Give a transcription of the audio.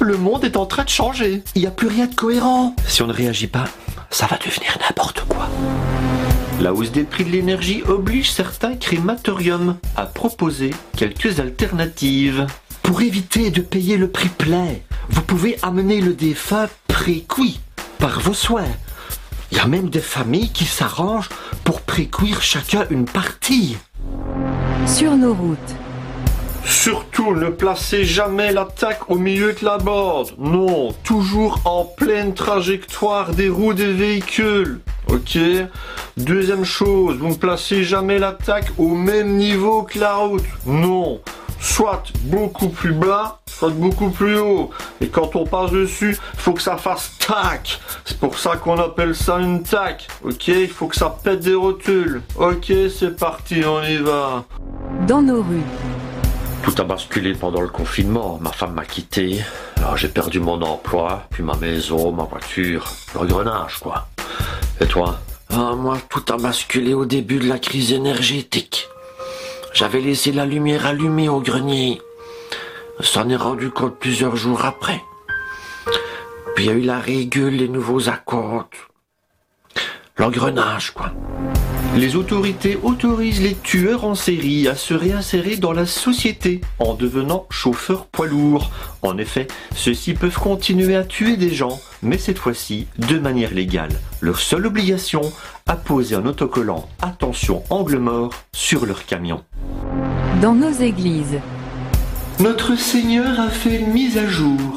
le monde est en train de changer. Il n'y a plus rien de cohérent. Si on ne réagit pas, ça va devenir n'importe quoi. La hausse des prix de l'énergie oblige certains crématoriums à proposer quelques alternatives. Pour éviter de payer le prix plein, vous pouvez amener le défunt pré-cuit par vos soins. Il y a même des familles qui s'arrangent pour pré-cuire chacun une partie. Sur nos routes. Surtout, ne placez jamais l'attaque au milieu de la bande. Non, toujours en pleine trajectoire des roues des véhicules. Ok. Deuxième chose, vous ne placez jamais l'attaque au même niveau que la route. Non. Soit beaucoup plus bas, soit beaucoup plus haut. Et quand on passe dessus, il faut que ça fasse tac. C'est pour ça qu'on appelle ça une tac. Ok, il faut que ça pète des rotules. Ok, c'est parti, on y va. Dans nos rues. Tout a basculé pendant le confinement. Ma femme m'a quitté. Alors j'ai perdu mon emploi, puis ma maison, ma voiture. L'engrenage, quoi. Et toi? Moi, tout a basculé au début de la crise énergétique. J'avais laissé la lumière allumée au grenier. S'en est rendu compte plusieurs jours après. Puis il y a eu la régule, les nouveaux acomptes. L'engrenage, quoi. Les autorités autorisent les tueurs en série à se réinsérer dans la société en devenant chauffeurs poids lourds. En effet, ceux-ci peuvent continuer à tuer des gens, mais cette fois-ci de manière légale. Leur seule obligation, apposer un autocollant « Attention, angle mort » sur leur camion. Dans nos églises. Notre Seigneur a fait une mise à jour.